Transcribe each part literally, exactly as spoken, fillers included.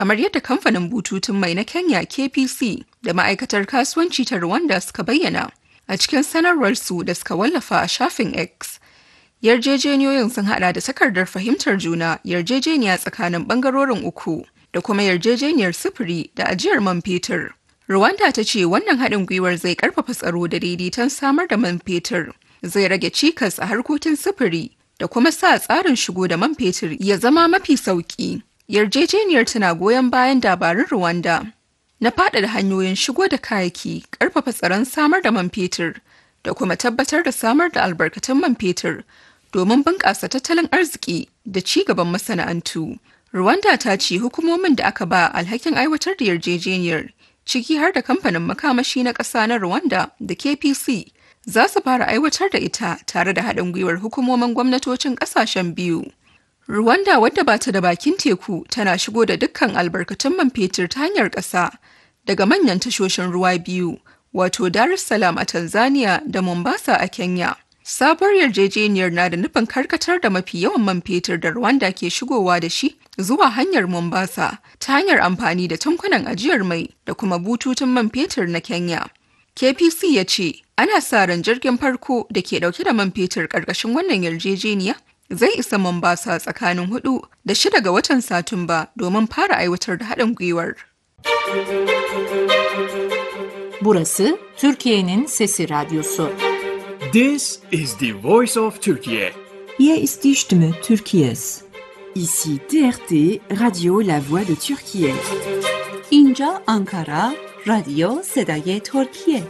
kamar yadda kamfanin bututun mai na Kenya K P C da ma'aikatar kasuwanci ta Rwanda suka bayyana a cikin sanarwarsu da suka wallafa a shafin X. Yarjejeniyoyin sun hada da takardar fahimtar juna, yarjejeniya tsakanin bangarorin uku, da kuma yarjejeniyar sufuri da ajiyar man fetur. Rwanda ta ce wannan haɗin gwiwar zai ƙarfafa tsaro da daidaiton samar da man fetur, zai rage cikas a harkokin sufuri da kuma sa tsarin shigo da man fetur ya zama mafi sauƙi. Yarjejeniyar tana goyon bayan dabarun Rwanda na faɗaɗa hanyoyin shigo da kayayyaki, ƙarfafa tsaron samar da man fetur, da kuma tabbatar da samar da albarkatun man fetur domin bunƙasa tattalin arziki da ci gaban masana'antu. Rwanda ta ce hukumomin da aka ba alhakin aiwatar da yarjejeniyar, ciki har da kamfanin makamashi na ƙasa na Rwanda da K P C, za su fara aiwatar da ita tare da haɗin gwiwar hukumomin gwamnatocin ƙasashen biyu. Rwanda, wadda ba ta da bakin teku, tana shigo da dukkan albarkatun man fetur ta hanyar ƙasa daga manyan tashoshin ruwa biyu, wato Dar es Salaam a Tanzania da Mombasa a Kenya. Sabuwar yarjejeniyar na da nufin karkatar da mafi yawan man fetur da Rwanda ke shigowa da shi zuwa hanyar Mombasa ta hanyar amfani da tankunan ajiyar mai da kuma bututun man fetur na Kenya. K P C ya ce ana sa ran jirgin farko da ke dauke da man fetur ƙarƙashin wannan yarjejeniya zai isa Mombasa tsakanin hudu da shida ga watan Satumba domin fara aiwatar da haɗin gwiwar. Burası Türkiye'nin Sesi Radyosu. This is the voice of Turkey. Hier ist die Stimme Türkiye's. Ici T R T, Radio La Voix de Türkiye. اینجا آنکارا، رادیو صدای ترکیه.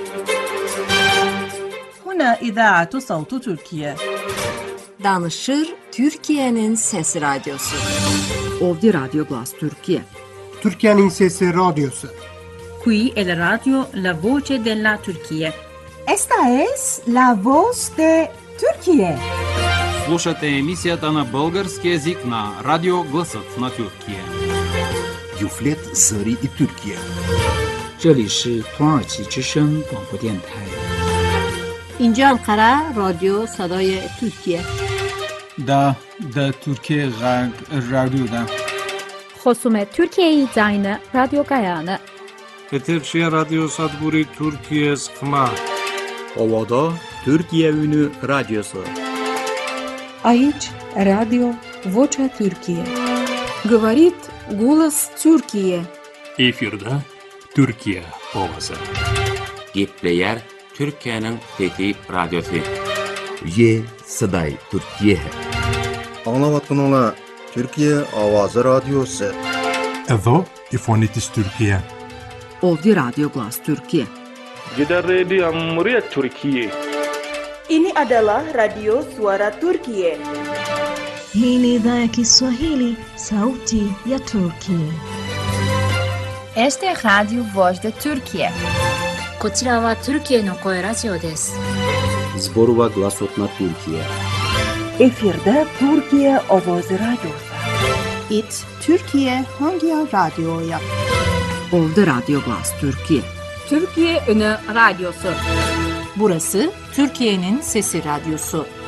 هنا إذاعة صوت تركيا. Danışır Türkiye'nin Sesi Radyosu. Ovdje Radio Glas Türkiye. Türkiye'nin Sesi Radyosu. Qui è la radio La Voce della Turquía. Esta es La Voz de Turquía. Слушате емисията на български език на Радио Гласът на Тюркия. Юфлет Зари и Тюркия. 这里是土耳其之声广播电台。 اینجا انقره رادیو صدای ترکیه. دا دا ترکیه غرب رادیو دا. خصوم ترکیه زاین رادیو گایانه. Eterşehir Radyo Sadburi Türkiye Sıkma. Ovada Türkiye Ünü Radyosu. Aici Radio Vocea Türkiye. Говорит голос Türkiye. Efirde Türkiye ovası. Gepleyer Türkiye'nin Fethi Radyosu. Ye Saday Türkiye. Anlavatkanlar Türkiye Avazı Radyosu. Εδώ η φωνή της Τουρκία. Ovdje Radio Glas Türkiye. Gidan rediyon muryar Türkiye. Ini adalah Radio Suara Turkiye. Hii ni idhaa ya Kiswahili, sauti ya Turkiye. Este es Radio Voz de Turkiye. こちらは Türkiyeの声ラジオです。 Zborova Glasot na Türkiye. Efirde Türkiye Avazı Radyosu. It Türkiye Hangi Radyo'ya? Ovdje Radio Glas Türkiye. Türkiye Ünü Radyosu. Burası Türkiye'nin Sesi Radyosu.